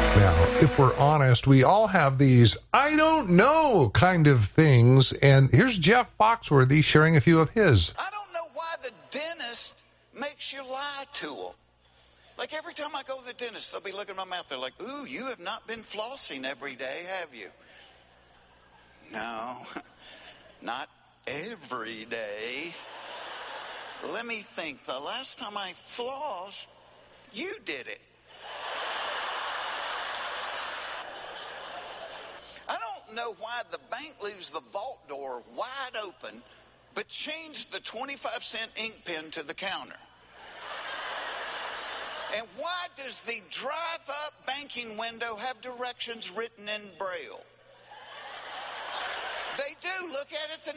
Now, if we're honest, we all have these I don't know kind of things. And here's Jeff Foxworthy sharing a few of his. I don't know why the dentist makes you lie to them. Like every time I go to the dentist, they'll be looking at my mouth. They're like, ooh, you have not been flossing every day, have you? No, not every day. Let me think. The last time I flossed, you did it. I don't know why the bank leaves the vault door wide open, but changed the 25-cent ink pen to the counter. And why does the drive-up banking window have directions written in Braille? They do. Look at it the